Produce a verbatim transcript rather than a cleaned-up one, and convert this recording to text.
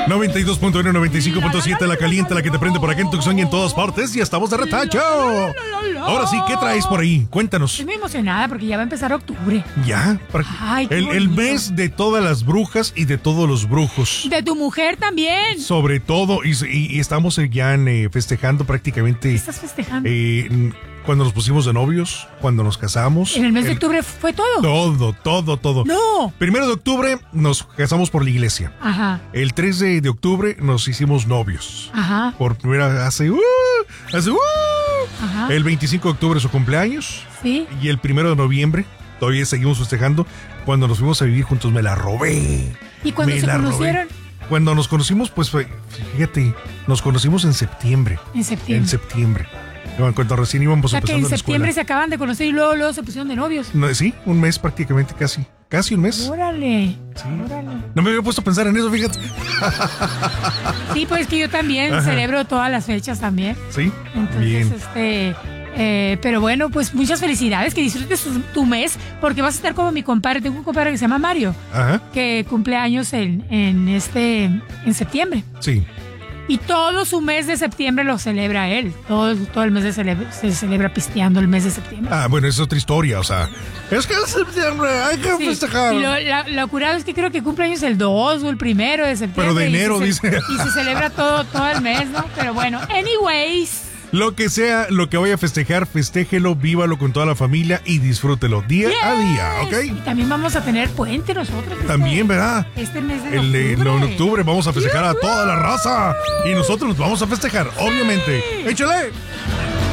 noventa y dos punto uno, noventa y cinco punto siete, la caliente, la que te prende por acá en Tucson y en todas partes. Y estamos de retacho. Ahora sí, ¿qué traes por ahí? Cuéntanos. Estoy muy emocionada porque ya va a empezar octubre. ¿Ya? Ay, qué el, el bonito. mes de todas las brujas y de todos los brujos. De tu mujer también. Sobre todo, y, y- y estamos eh, ya eh, festejando prácticamente. ¿Qué estás festejando? eh, cuando nos pusimos de novios, cuando nos casamos. En el mes de El- octubre fue todo. Todo, todo, todo. No. Primero de octubre nos casamos por la iglesia. Ajá, El tres de, de octubre nos hicimos novios. ajá, Por primera, hace, uh, hace, uh. ajá. El veinticinco de octubre su cumpleaños. Sí. Y el primero de noviembre, todavía seguimos festejando, cuando nos fuimos a vivir juntos me la robé. ¿Y cuando Me se la robé. conocieron? Cuando nos conocimos, pues fue, fíjate, nos conocimos en septiembre. En septiembre. En septiembre. Cuando recién íbamos O sea que empezando en la septiembre se escuela. acaban de conocer y luego, luego se pusieron de novios. No, sí, un mes prácticamente, casi. Casi un mes. Órale. Sí. Órale. No me había puesto a pensar en eso, fíjate. Sí, pues que yo también Ajá. celebro todas las fechas también. Sí, Entonces, bien. este, eh, pero bueno, pues muchas felicidades, que disfrutes tu, tu mes, porque vas a estar como mi compadre. Tengo un compadre que se llama Mario, Ajá, que cumple años en, en este, en septiembre. sí. Y todo su mes de septiembre lo celebra él. Todo, todo el mes de celebra, se celebra pisteando el mes de septiembre. Ah, bueno, es otra historia, o sea. Es que es septiembre, hay que Sí. festejar. Y lo, la, lo curado es que creo que cumple años el dos o el primero de septiembre. Pero de y enero, se- dice. Y se celebra todo, todo el mes, ¿no? Pero bueno, anyways. Lo que sea, lo que vaya a festejar, festéjelo, vívalo con toda la familia y disfrútelo día a día, Yes. Y ¿ok? también vamos a tener puente nosotros. este- También, ¿verdad? Este mes de El de octubre. en octubre vamos a festejar a toda la raza y nosotros nos vamos a festejar, obviamente. ¡Échale!